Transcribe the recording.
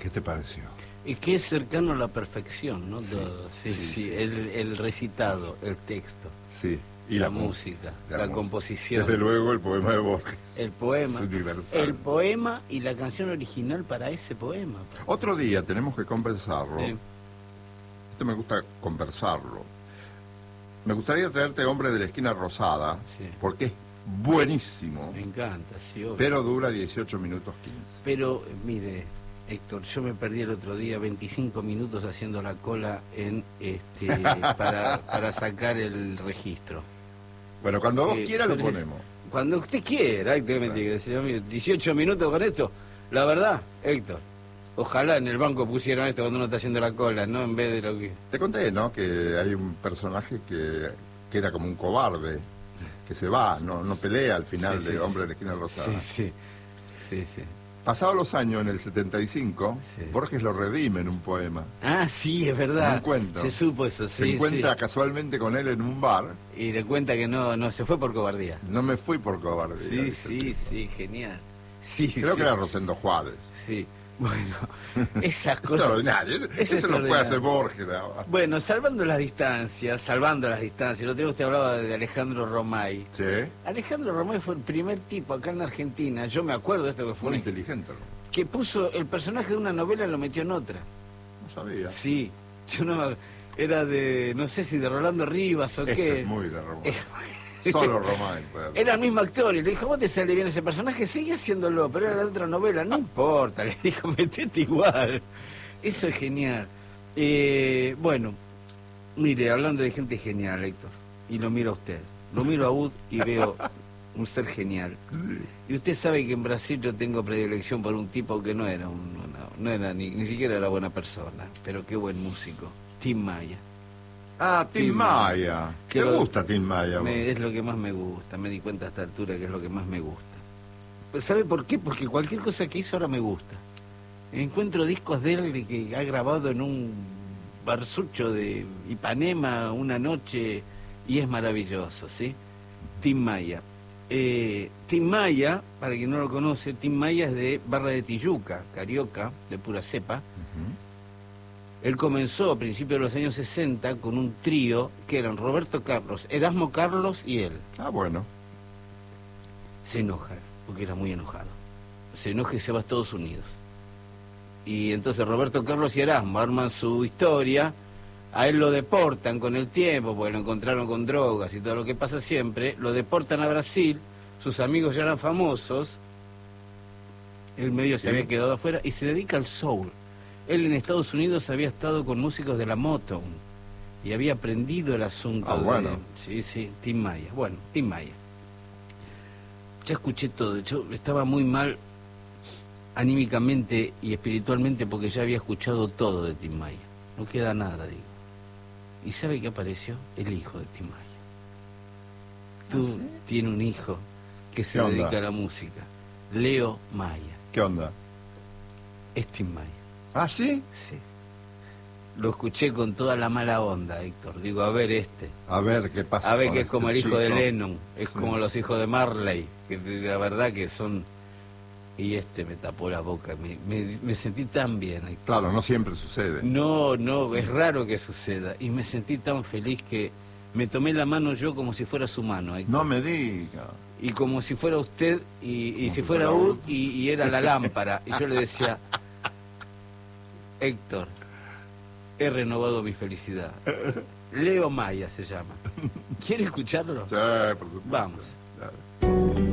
¿Qué te pareció? Y que es cercano a la perfección, ¿no? Sí, Todo. Sí, sí, sí. sí. El recitado, el texto, Sí. Y la música, la composición. Desde luego el poema de Borges. El poema. Es universal. El poema y la canción original para ese poema. Otro día tenemos que conversarlo. Sí. Esto me gusta conversarlo. Me gustaría traerte Hombre de la Esquina Rosada, Sí. porque es buenísimo, Me encanta, sí, obvio. pero dura 18 minutos 15. Pero, mire, Héctor, yo me perdí el otro día 25 minutos haciendo la cola en para sacar el registro. Bueno, cuando vos quieras lo pero ponemos. Cuando usted quiera, Héctor, me tiene que decir, mire, 18 minutos con esto. La verdad, Héctor, ojalá en el banco pusieran esto cuando uno está haciendo la cola, ¿no? En vez de lo que... Te conté, ¿no? Que hay un personaje que queda como un cobarde, que se va, no pelea al final Sí, de sí, Hombre de la Esquina Rosada. Sí. Pasados los años, en el 75, Sí. Borges lo redime en un poema. Ah, sí, es verdad. En un cuento. Se supo eso, sí. Se encuentra sí. casualmente con él en un bar. Y le cuenta que no se fue por cobardía. No me fui por cobardía. Sí, dice el tipo. sí, genial. Sí, Creo sí. que era Rosendo Juárez. Sí, bueno, esas cosas... Extraordinario. Eso lo puede hacer Borges. ¿No? Bueno, salvando las distancias, el otro día usted hablaba de Alejandro Romay. Sí. Alejandro Romay fue el primer tipo acá en Argentina, yo me acuerdo de esto que fue... Muy inteligente, ¿no? Que puso el personaje de una novela y lo metió en otra. No sabía. Sí, yo no... Era de, no sé si de Rolando Rivas o Ese qué. es muy de Romay. Solo Romay. Era el mismo actor y le dijo, ¿vos te sale bien ese personaje? Sigue haciéndolo, pero era de otra novela. No importa, le dijo, metete igual. Eso es genial. Bueno, mire, hablando de gente genial, Héctor, y lo miro a usted, lo miro a Ud y veo un ser genial. Y usted sabe que en Brasil yo tengo predilección por un tipo que no era ni siquiera era buena persona, pero qué buen músico, Tim Maya. Ah, Tim Maya. Que ¿Te lo- gusta Tim Maya? vos? Es lo que más me gusta, me di cuenta a esta altura que es lo que más me gusta. Pues, ¿sabe por qué? Porque cualquier cosa que hizo ahora me gusta. Encuentro discos de él de que ha grabado en un barsucho de Ipanema una noche y es maravilloso, ¿sí? Tim Maya. Tim Maya, para quien no lo conoce, Tim Maya es de Barra de Tijuca, carioca, de pura cepa. Ujú. Él comenzó a principios de los años 60 con un trío que eran Roberto Carlos, Erasmo Carlos y él. Ah, bueno. Se enoja, porque era muy enojado. Se enoja y se va a Estados Unidos. Y entonces Roberto Carlos y Erasmo arman su historia, a él lo deportan con el tiempo, porque lo encontraron con drogas y todo lo que pasa siempre, lo deportan a Brasil, sus amigos ya eran famosos, él medio se Sí. había quedado afuera y se dedica al soul. Él en Estados Unidos había estado con músicos de la Motown y había aprendido el asunto. Ah, bueno. Sí, Tim Maya. Bueno, Tim Maya. Ya escuché todo, yo estaba muy mal anímicamente y espiritualmente porque ya había escuchado todo de Tim Maya. No queda nada, digo. ¿Y sabe qué apareció? El hijo de Tim Maya. Tú tienes un hijo que se ¿Qué onda? dedica a la música. Leo Maya. ¿Qué onda? Es Tim Maya. ¿Ah, sí? Sí. Lo escuché con toda la mala onda, Héctor. Digo, a ver A ver, ¿qué pasa? A ver con que es como el este hijo de chico? Lennon, es Sí. como los hijos de Marley, que la verdad que son... Y me tapó la boca, me sentí tan bien, Héctor. Claro, no siempre sucede. No, es raro que suceda. Y me sentí tan feliz que me tomé la mano yo como si fuera su mano, Héctor. No me diga. Y como si fuera usted y Como si si fuera fuera Ud Ud. y era la lámpara. Y yo le decía, Héctor, he renovado mi felicidad. Leo Maya se llama. ¿Quiere escucharlo? Sí, por supuesto. Vamos. Dale.